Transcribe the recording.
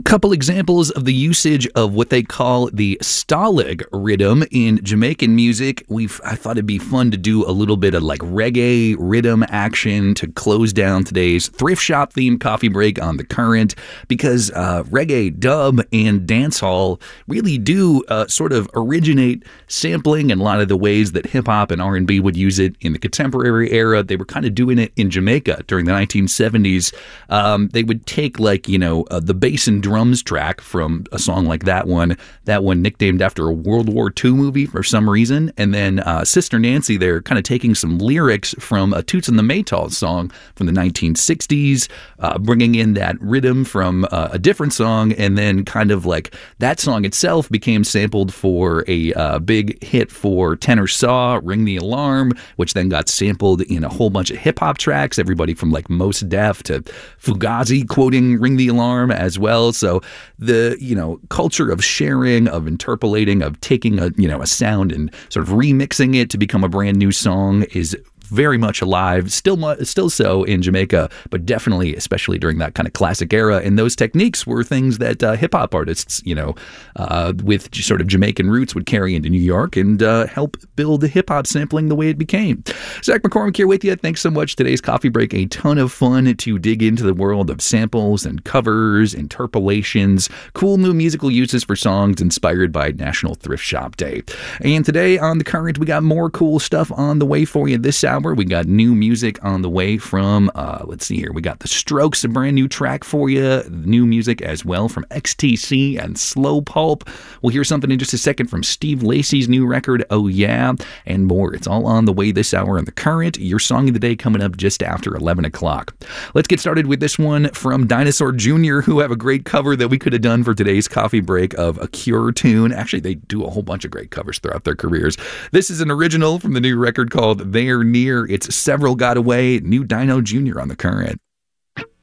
Couple examples of the usage of what they call the Stalag rhythm in Jamaican music. I thought it'd be fun to do a little bit of like reggae rhythm action to close down today's thrift shop themed coffee break on The Current, because reggae, dub, and dancehall really do sort of originate sampling in a lot of the ways that hip hop and R&B would use it in the contemporary era. They were kind of doing it in Jamaica during the 1970s. They would take the bass and drums track from a song like that one nicknamed after a World War II movie for some reason, and then Sister Nancy, they're kind of taking some lyrics from a Toots and the Maytals song from the 1960s, bringing in that rhythm from a different song, and then kind of like that song itself became sampled for a big hit for Tenor Saw, Ring the Alarm, which then got sampled in a whole bunch of hip-hop tracks, everybody from like Mos Def to Fugazi quoting Ring the Alarm as well. So the culture of sharing, of interpolating, of taking a sound and sort of remixing it to become a brand new song is very much alive, still so in Jamaica, but definitely, especially during that kind of classic era. And those techniques were things that hip-hop artists, with sort of Jamaican roots would carry into New York and help build the hip-hop sampling the way it became. Zach McCormick here with you. Thanks so much. Today's Coffee Break, a ton of fun to dig into the world of samples and covers, interpolations, cool new musical uses for songs inspired by National Thrift Shop Day. And today on The Current, we got more cool stuff on the way for you this hour. We got new music on the way from, let's see here, we got The Strokes, a brand new track for you, new music as well from XTC and Slow Pulp. We'll hear something in just a second from Steve Lacy's new record, Oh Yeah, and more. It's all on the way this hour on The Current. Your song of the day coming up just after 11 o'clock. Let's get started with this one from Dinosaur Jr., who have a great cover that we could have done for today's coffee break of a Cure tune. Actually, they do a whole bunch of great covers throughout their careers. This is an original from the new record called They're Near. It's Several Got Away, new Dino Jr. on The Current.